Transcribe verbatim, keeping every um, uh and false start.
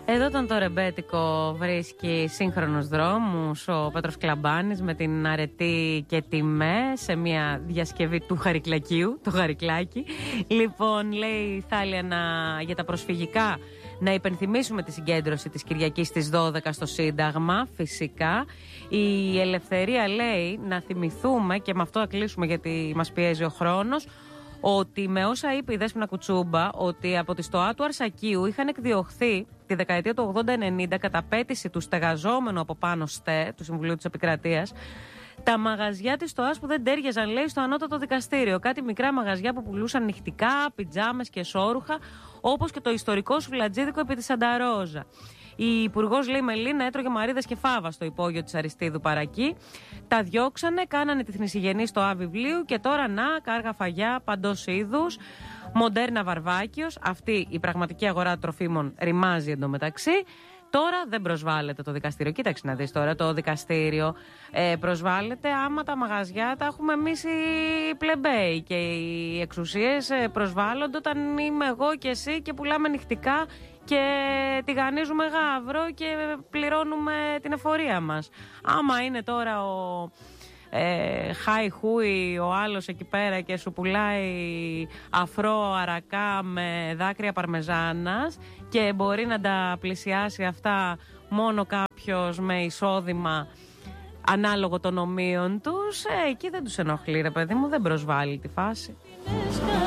Εδώ όταν το ρεμπέτικο βρίσκει σύγχρονους δρόμους, ο Πέτρος Κλαμπάνης με την αρετή και τιμέ σε μια διασκευή του Χαρικλακίου, το Χαρικλάκι. Λοιπόν, λέει η Θάλια να, για τα προσφυγικά να υπενθυμίσουμε τη συγκέντρωση της Κυριακής στις δώδεκα στο Σύνταγμα, φυσικά. Η Ελευθερία λέει να θυμηθούμε, και με αυτό θα κλείσουμε γιατί μας πιέζει ο χρόνος, ότι με όσα είπε η Δέσποινα Κουτσούμπα, ότι από τη ΣΤΟΑ του Αρσακίου είχαν εκδιωχθεί τη δεκαετία του ογδόντα ενενήντα κατά πέτηση του στεγαζόμενου από πάνω ΣΤΕ, του Συμβουλίου της Επικρατείας, τα μαγαζιά της ΣΤΟΑς που δεν τέριαζαν, λέει, στο ανώτατο δικαστήριο. Κάτι μικρά μαγαζιά που πουλούσαν νυχτικά, πιτζάμες και σόρουχα, όπως και το ιστορικό σουβλατζίδικο επί της Σανταρόζα. Η υπουργός, λέει, Μελίνα έτρωγε μαρίδες και φάβα στο υπόγειο της Αριστείδου Παρακή. Τα διώξανε, κάνανε τη θνησιγενή στο Α βιβλίου και τώρα να, κάργα φαγιά παντός είδους. Μοντέρνα Βαρβάκιος. Αυτή η πραγματική αγορά τροφίμων ρημάζει εντωμεταξύ. Τώρα δεν προσβάλλεται το δικαστήριο. Κοίταξε να δεις τώρα, το δικαστήριο ε, προσβάλλεται άμα τα μαγαζιά τα έχουμε εμείς οι πλεμπέοι. Και οι εξουσίες ε, προσβάλλονται όταν είμαι εγώ και εσύ και πουλάμε νυχτικά και τηγανίζουμε γαύρο και πληρώνουμε την εφορία μας. Άμα είναι τώρα ο ε, Χάι Χούι ο άλλος εκεί πέρα και σου πουλάει αφρό αρακά με δάκρυα παρμεζάνας και μπορεί να τα πλησιάσει αυτά μόνο κάποιος με εισόδημα ανάλογο των ομοίων τους, ε, εκεί δεν τους ενοχλεί, ρε παιδί μου, δεν προσβάλλει τη φάση.